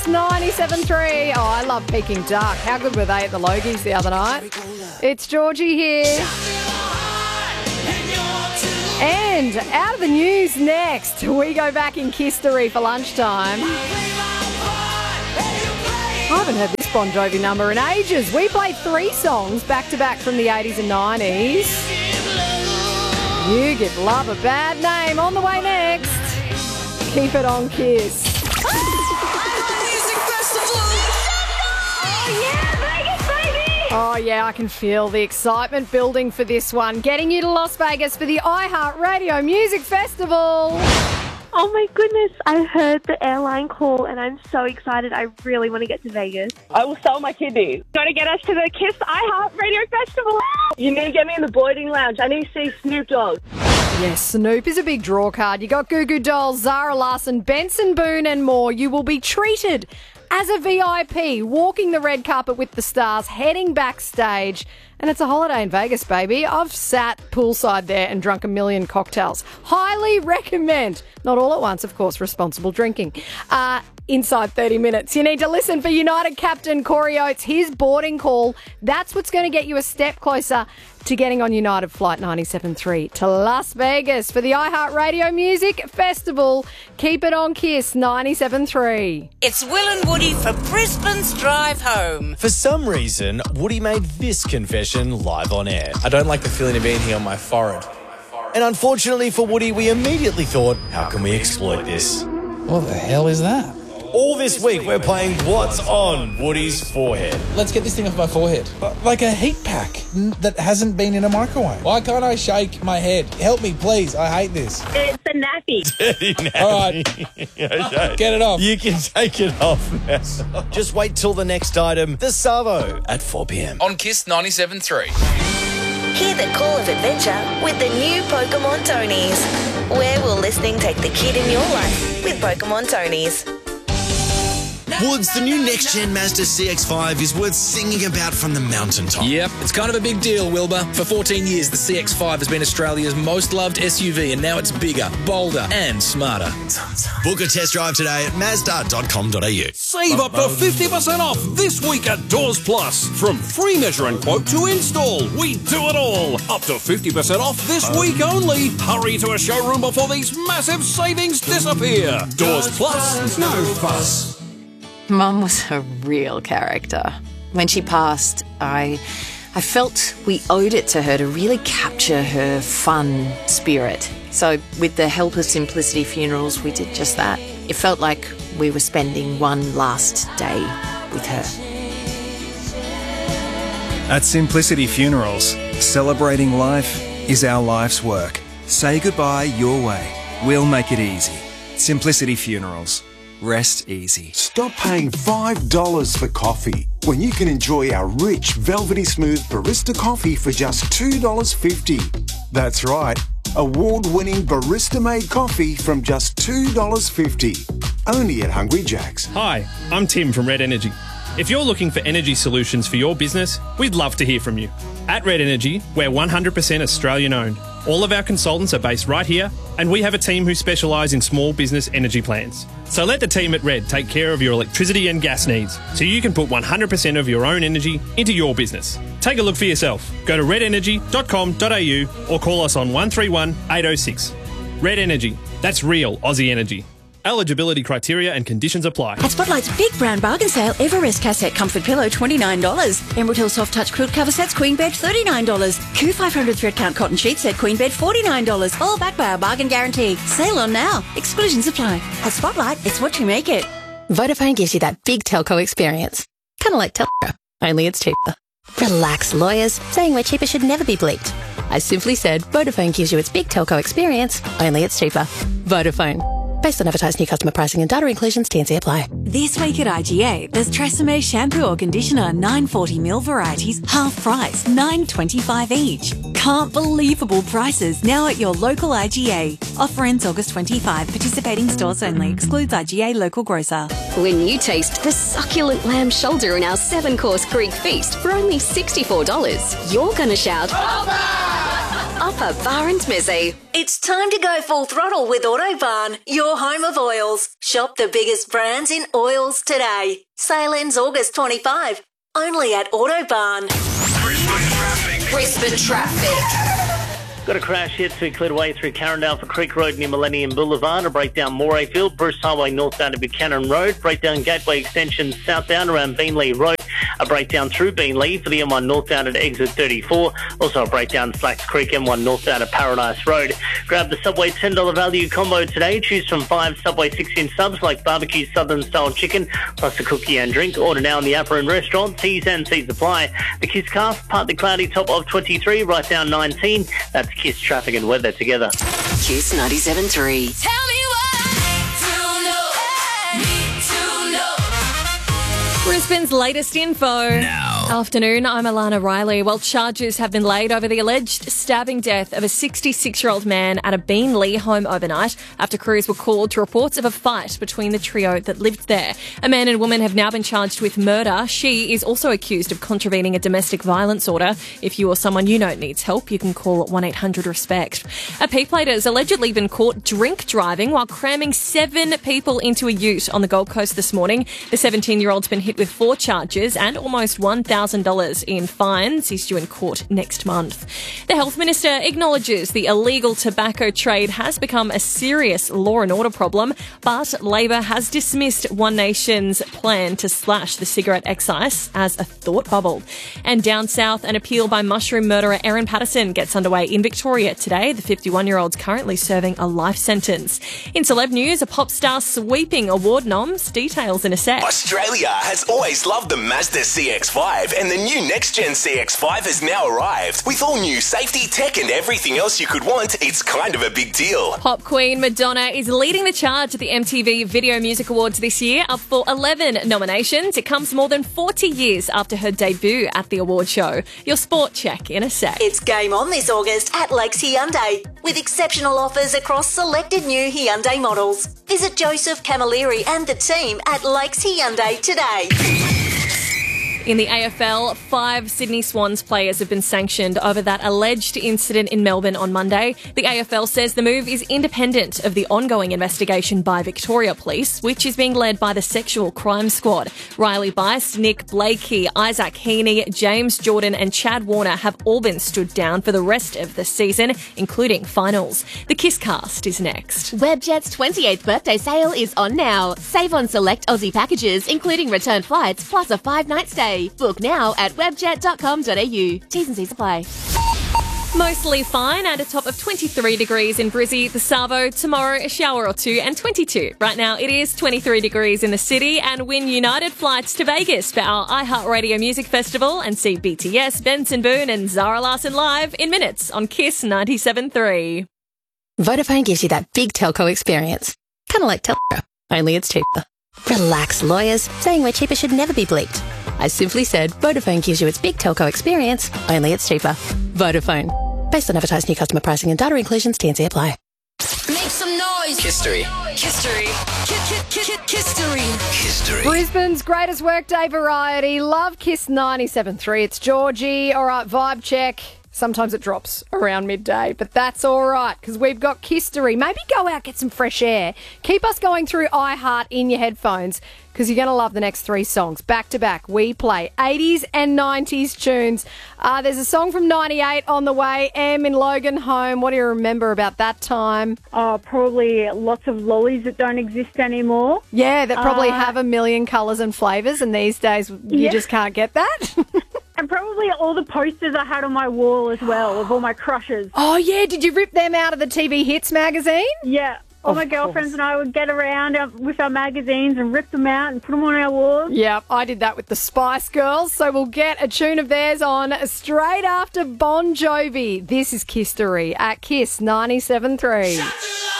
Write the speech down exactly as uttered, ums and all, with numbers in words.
ninety-seven point three. Oh, I love Peking Duck. How good were they at the Logies the other night? It's Georgie here. And out of the news next, we go back in history for lunchtime. I haven't heard this Bon Jovi number in ages. We played three songs back-to-back from the eighties and nineties. You Give Love a Bad Name. On the way next. Keep it on Kiss. Oh, yeah, I can feel the excitement building for this one. Getting you to Las Vegas for the iHeartRadio Music Festival. Oh, my goodness. I heard the airline call, and I'm so excited. I really want to get to Vegas. I will sell my kidney. Got to get us to the Kiss iHeartRadio Festival. You need to get me in the boarding lounge. I need to see Snoop Dogg. Yes, Snoop is a big draw card. You got Goo Goo Dolls, Zara Larsson, Benson Boone and more. You will be treated as a V I P, walking the red carpet with the stars, heading backstage. And it's a holiday in Vegas, baby. I've sat poolside there and drunk a million cocktails. Highly recommend. Not all at once, of course, responsible drinking. Uh, inside thirty minutes. You need to listen for United captain Corey Oates, his boarding call. That's what's going to get you a step closer to getting on United Flight ninety-seven point three to Las Vegas for the iHeartRadio Music Festival. Keep it on Kiss ninety-seven point three. It's Will and Woody for Brisbane's Drive Home. For some reason, Woody made this confession live on air. I don't like the feeling of being here on my forehead. And unfortunately for Woody, we immediately thought, how can we exploit this? What the hell is that? All this week, we're playing What's on Woody's Forehead. Let's get this thing off my forehead. Like a heat pack that hasn't been in a microwave. Why can't I shake my head? Help me, please. I hate this. It's a nappy. Dirty nappy. All right. Get it off. You can take it off now. Just wait till the next item, the Savo, at four p.m. On Kiss ninety-seven point three. Hear the call of adventure with the new Pokemon Tonys. Where will listening take the kid in your life with Pokemon Tonys? Woods, the new next-gen Mazda C X five is worth singing about from the mountaintop. Yep, it's kind of a big deal, Wilbur. For fourteen years, the C X five has been Australia's most loved S U V, and now it's bigger, bolder, and smarter. Book a test drive today at mazda dot com dot a u. Save up to fifty percent off this week at Doors Plus. From free measure and quote to install, we do it all. Up to fifty percent off this week only. Hurry to a showroom before these massive savings disappear. Doors Plus, no fuss. Mum was a real character. When she passed, I I felt we owed it to her to really capture her fun spirit. So with the help of Simplicity Funerals, we did just that. It felt like we were spending one last day with her. At Simplicity Funerals, celebrating life is our life's work. Say goodbye your way. We'll make it easy. Simplicity Funerals. Rest easy. Stop paying five dollars for coffee when you can enjoy our rich, velvety smooth barista coffee for just two dollars fifty. That's right, award-winning barista-made coffee from just two dollars fifty. Only at Hungry Jack's. Hi, I'm Tim from Red Energy. If you're looking for energy solutions for your business, we'd love to hear from you. At Red Energy, we're one hundred percent Australian-owned. All of our consultants are based right here, and we have a team who specialise in small business energy plans. So let the team at Red take care of your electricity and gas needs, so you can put one hundred percent of your own energy into your business. Take a look for yourself. Go to red energy dot com dot a u or call us on one three one, eight oh six. Red Energy. That's real Aussie energy. Eligibility criteria and conditions apply. At Spotlight's Big Brown Bargain Sale, Everest Cassette Comfort Pillow, twenty-nine dollars. Emerald Hill Soft Touch Quilt Cover Sets, Queen Bed, thirty-nine dollars. Q five hundred Thread Count Cotton Sheet Set, Queen Bed, forty-nine dollars. All backed by our bargain guarantee. Sale on now. Exclusions apply. At Spotlight, it's what you make it. Vodafone gives you that big telco experience. Kind of like Telstra, only it's cheaper. Relax, lawyers. Saying we're cheaper should never be bleeped. I simply said Vodafone gives you its big telco experience, only it's cheaper. Vodafone. Based on advertised new customer pricing and data inclusions, T and C apply. This week at I G A, there's Tresemme shampoo or conditioner, nine forty milliliter varieties, half price, nine twenty-five each. Can't believable prices now at your local I G A. Offer ends August twenty-fifth. Participating stores only. Excludes I G A local grocer. When you taste the succulent lamb shoulder in our seven-course Greek feast for only sixty-four dollars, you're going to shout, "Opa!" offer bar and mizzy. It's time to go full throttle with Autobarn, your home of oils. Shop the biggest brands in oils today. Sale ends August twenty-fifth. Only at Autobarn. Brisbane traffic. Got a crash here to clear away through Carindale for Creek Road near Millennium Boulevard, a breakdown Morayfield, Bruce Highway northbound to Buchanan Road, breakdown Gateway Extension southbound around Beanley Road, a breakdown through Beanley for the M one northbound at exit thirty-four, also a breakdown Slacks Creek M one northbound at Paradise Road. Grab the Subway ten dollars value combo today. Choose from five Subway six-inch subs like barbecue southern style chicken plus a cookie and drink. Order now in the Apron restaurant. T's and C's apply. The Kiss Cast, partly cloudy, top of twenty-three, right down nineteen. That's Kiss traffic and weather together. Kiss ninety-seven point three. Tell me what to know, need to know. Brisbane's latest info. Now. Afternoon, I'm Alana Riley. Well, charges have been laid over the alleged stabbing death of a sixty-six-year-old man at a Beanley home overnight after crews were called to reports of a fight between the trio that lived there. A man and woman have now been charged with murder. She is also accused of contravening a domestic violence order. If you or someone you know needs help, you can call one eight hundred RESPECT. A P-plater has allegedly been caught drink driving while cramming seven people into a ute on the Gold Coast this morning. The seventeen-year-old's been hit with four charges and almost one thousand dollars in fines. He's due in court next month. The Health Minister acknowledges the illegal tobacco trade has become a serious law and order problem, but Labor has dismissed One Nation's plan to slash the cigarette excise as a thought bubble. And down south, an appeal by mushroom murderer Erin Patterson gets underway in Victoria today. The fifty-one-year-old's currently serving a life sentence. In celeb news, a pop star sweeping award noms. Details in a sec. Australia has always loved the Mazda C X five, and the new next-gen C X five has now arrived. With all new safety, tech and everything else you could want, it's kind of a big deal. Pop queen Madonna is leading the charge at the M T V Video Music Awards this year, up for eleven nominations. It comes more than forty years after her debut at the award show. Your sport check in a sec. It's game on this August at Lakes Hyundai, with exceptional offers across selected new Hyundai models. Visit Joseph Camilleri and the team at Lakes Hyundai today. In the A F L, five Sydney Swans players have been sanctioned over that alleged incident in Melbourne on Monday. The A F L says the move is independent of the ongoing investigation by Victoria Police, which is being led by the Sexual Crime Squad. Riley Bice, Nick Blakey, Isaac Heaney, James Jordan and Chad Warner have all been stood down for the rest of the season, including finals. The Kiss Cast is next. Webjet's twenty-eighth birthday sale is on now. Save on select Aussie packages, including return flights, plus a five-night stay. Book now at webjet dot com dot a u. T's and C's apply. Mostly fine and a top of twenty-three degrees in Brizzy. The Savo tomorrow, a shower or two and twenty-two. Right now it is twenty-three degrees in the city, and win United flights to Vegas for our iHeartRadio Music Festival and see B T S, Benson Boone and Zara Larsson live in minutes on Kiss ninety-seven point three. Vodafone gives you that big telco experience. Kind of like Telstra, only it's cheaper. Relax, lawyers. Saying we're cheaper should never be bleeped. I simply said Vodafone gives you its big telco experience, only it's cheaper. Vodafone. Based on advertised new customer pricing and data inclusions, T and C apply. Make some noise. History. History. History. History. Brisbane's greatest workday variety. Love Kiss ninety-seven point three. It's Georgie. All right, vibe check. Sometimes it drops around midday, but that's all right because we've got Kistery. Maybe go out, get some fresh air. Keep us going through iHeart in your headphones because you're going to love the next three songs. Back to back, we play eighties and nineties tunes. Uh, there's a song from ninety-eight on the way. Em in Logan Home. What do you remember about that time? Oh, probably lots of lollies that don't exist anymore. Yeah, that probably Uh, have a million colours and flavours, and these days you Yeah. just can't get that. And probably all the posters I had on my wall as well of all my crushes. Oh, yeah. Did you rip them out of the T V Hits magazine? Yeah. All Of my girlfriends course. and I would get around uh, with our magazines and rip them out and put them on our walls. Yeah, I did that with the Spice Girls. So we'll get a tune of theirs on straight after Bon Jovi. This is Kistery at Kiss ninety-seven point three.